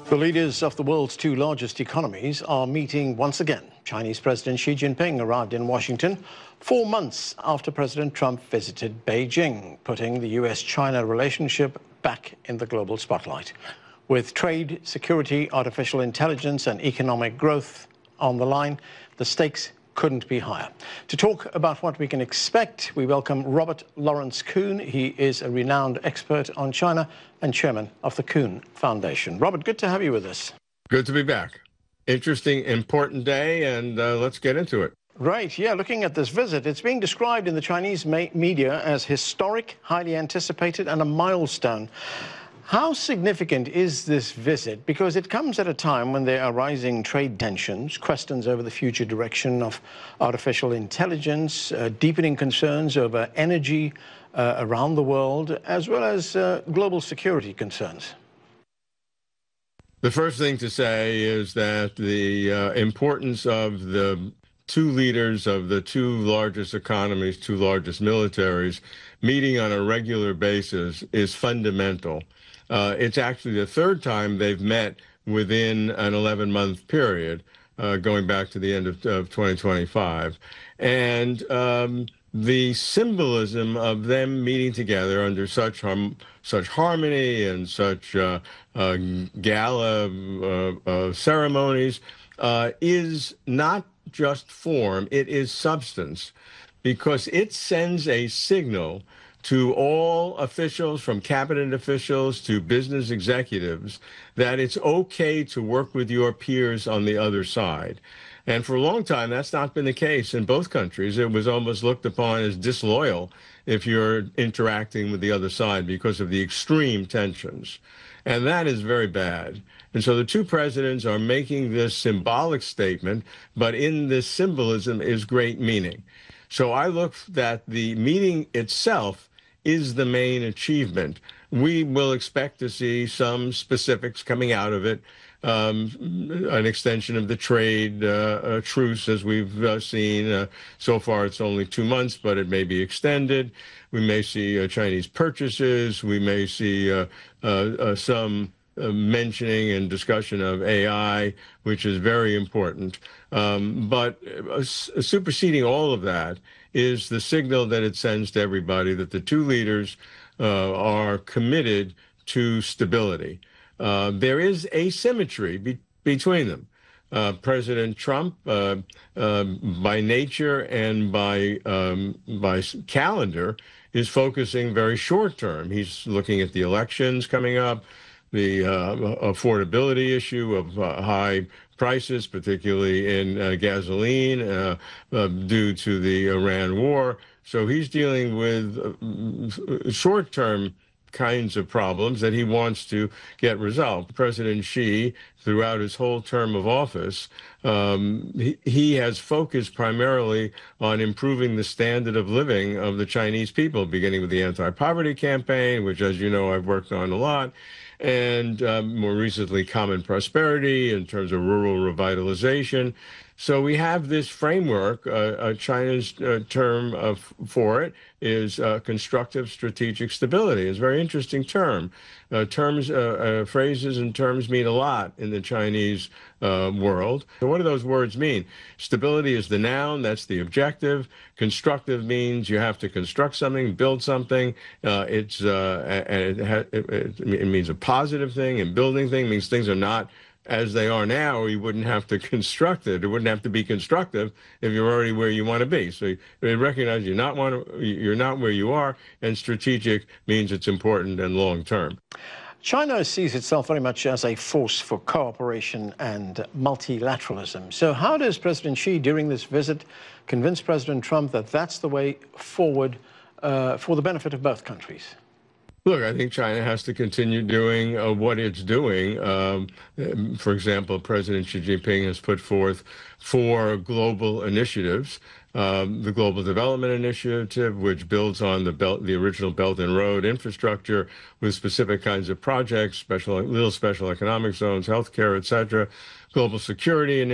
The leaders of the world's two largest economies are meeting once again. Chinese President Xi Jinping arrived in Washington 4 months after President Trump visited Beijing, putting the US-China relationship back in the global spotlight. With trade, security, artificial intelligence and economic growth on the line, the stakes couldn't be higher. To talk about what we can expect, we welcome Robert Lawrence Kuhn. He is a renowned expert on China and chairman of the Kuhn Foundation. Robert, good to have you with us. Good to be back. Interesting, important day, and let's get into it. Right, yeah, looking at this visit, it's being described in the Chinese media as historic, highly anticipated, and a milestone. How significant is this visit? Because it comes at a time when there are rising trade tensions, questions over the future direction of artificial intelligence, deepening concerns over energy around the world, as well as global security concerns. The first thing to say is that the importance of the two leaders of the two largest economies, two largest militaries, meeting on a regular basis is fundamental. It's actually the third time they've met within an 11-month period, going back to the end of 2025. And the symbolism of them meeting together under such harmony and such gala ceremonies is not just form, it is substance, because it sends a signal to all officials, from cabinet officials to business executives, that it's okay to work with your peers on the other side. And for a long time, that's not been the case in both countries. It was almost looked upon as disloyal if you're interacting with the other side because of the extreme tensions. And that is very bad. And so the two presidents are making this symbolic statement, but in this symbolism is great meaning. So I look that the meeting itself is the main achievement. We will expect to see some specifics coming out of it, an extension of the trade truce, as we've seen. So far, it's only 2 months, but it may be extended. We may see Chinese purchases. We may see some mentioning and discussion of AI, which is very important. But superseding all of that is the signal that it sends to everybody that the two leaders are committed to stability. There is asymmetry between them. President Trump, by nature and by calendar, is focusing very short term. He's looking at the elections coming up, the affordability issue of high prices, particularly in gasoline, due to the Iran war. So he's dealing with short-term kinds of problems that he wants to get resolved. President Xi, throughout his whole term of office, he has focused primarily on improving the standard of living of the Chinese people, beginning with the anti-poverty campaign, which, as you know, I've worked on a lot, and more recently, common prosperity in terms of rural revitalization. So we have this framework. China's term for it is constructive strategic stability. It's a very interesting term. Phrases and terms mean a lot in the Chinese world. So what do those words mean? Stability is the noun. That's the objective. Constructive means you have to construct something, build something. It means a positive thing, and building thing means things are not as they are now. You wouldn't have to construct it. It wouldn't have to be constructive if you're already where you want to be. So you recognize you're not where you are, and strategic means it's important and long term. China sees itself very much as a force for cooperation and multilateralism. So how does President Xi, during this visit, convince President Trump that that's the way forward for the benefit of both countries? Look, I think China has to continue doing what it's doing. For example, President Xi Jinping has put forth 4 global initiatives. The Global Development Initiative, which builds on the original Belt and Road infrastructure with specific kinds of projects, special economic zones, healthcare, etc. Global Security